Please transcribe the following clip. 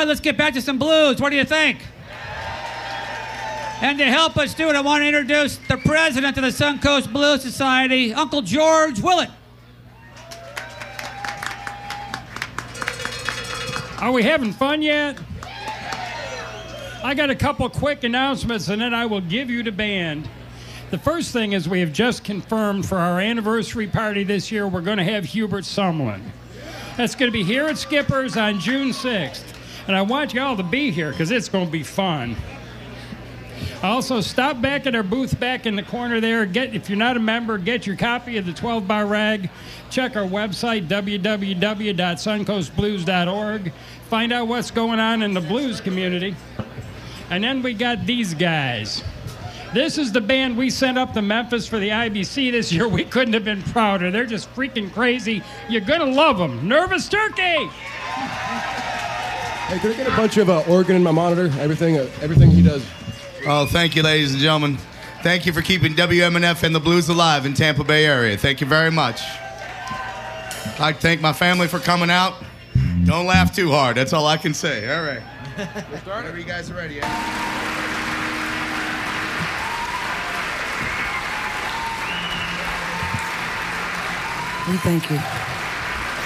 right, let's get back to some blues. What do you think? And to help us do it, I want to introduce the president of the Suncoast Blues Society, Uncle George Willett. Are we having fun yet? I got a couple quick announcements, and then I will give you the band. The first thing is we have just confirmed for our anniversary party this year, we're going to have Hubert Sumlin. That's going to be here at Skipper's on June 6th. And I want you all to be here because it's going to be fun. Also, stop back at our booth back in the corner there. If you're not a member, get your copy of the 12-Bar Rag. Check our website, www.suncoastblues.org. Find out what's going on in the blues community. And then we got these guys. This is the band we sent up to Memphis for the IBC this year. We couldn't have been prouder. They're just freaking crazy. You're going to love them. Nervous Turkey! Hey, can I get a bunch of organ in my monitor? Everything he does. Oh, thank you, ladies and gentlemen. Thank you for keeping WMNF and the blues alive in Tampa Bay area. Thank you very much. I'd like to thank my family for coming out. Don't laugh too hard. That's all I can say. All right. We'll start whenever you guys are ready. Thank you.